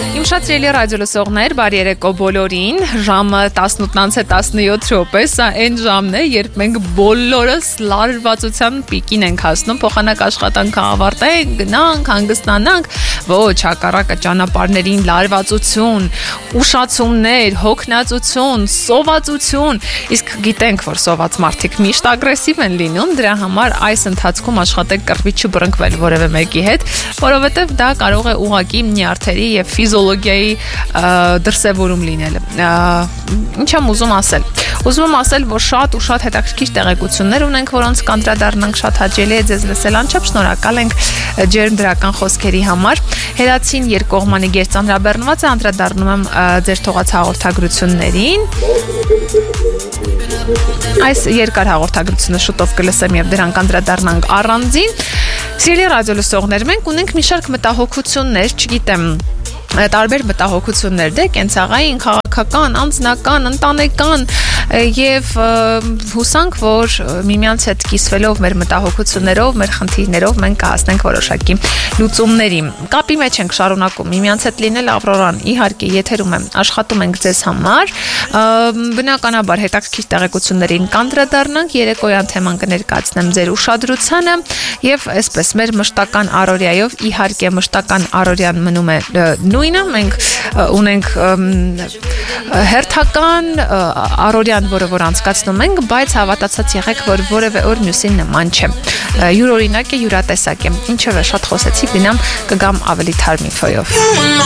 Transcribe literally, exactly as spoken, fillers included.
Իմ շատ սիրելի ռադիո լսողներ, բարի երեկո բոլորին, ժամը տասնութ տասնյոթ րոպե, սա այն ժամն է, երբ մենք բոլորս լարվածության պիկին ենք հասնում, փոխանակ աշխատանքը ավարտենք, գնանք, հանգստանանք, ոչ, հակառակը ճանապարհներին լարվածություն, ուշացումներ, հոգնածություն, սովածություն, իսկ գիտենք, որ սոված մարդիկ միշտ ագրեսիվ են լինում, դրա համար այս ընթացքում աշխատեք կռվից չբռնկվել որևէ մեկի հետ, որովհետև դա կարող է ուղղակի նյարդերի եւ ֆիզիոլոգիայի դրսևորում լինել։ Ինչ եմ ուզում ասել։ Ուզում եմ ասել, որ շատ ու շատ հետաքրքիր տեղեկություններ ունենք, որոնց կանդրադառնանք, շատ հաճելի է ձեզ լսել, անչափ շնորհակալ ենք ջերմ դրական խոսքերի համար։ Հերացին երկկողմանի գերծանրաբեռնված է, անդրադառնում եմ ձեր թողած հաղորդագրություններին։ Այս երկար հաղորդագրությունը շուտով կլսեմ եւ դրանք անդրադառնանք առանձին։ Սիրելի ռադիո լսողներ, մենք ունենք մի շարք մտահոգություններ, չգիտեմ, տարբեր մտահոգություններ, դե կենցաղային, քաղաքական, անձնական, ընտանեկան եւ հուսանք, որ միմյանց հետ կիսվելով մեր մտահոգություններով, մեր խնդիրներով մենք կհասնենք որոշակի լուծումների։ Կապի մեջ ենք շարունակում միմյանց հետ լինել Ավրորան, իհարկե եթերում եմ, աշխատում ենք ձեզ համար, բնականաբար հետաքրքիր տեղեկություններին կանդրադառնանք, երեկոյան թեման կներկայացնեմ ձեր ուշադրությանը եւ այսպես մեր մշտական առօրյայով, իհարկե մշտական առօրյան մնում է նույնը, մենք ունենք հերթական առօրյան, որը որ անցկացնում ենք, բայց հավատացած եղեք, որ որևէ օր մյուսին նման չէ։ Յուրօրինակ է, յուրատեսակ է։ Ինչևէ, շատ խոսեցի, գնամ կգամ ավելի թարմ ինֆոյով։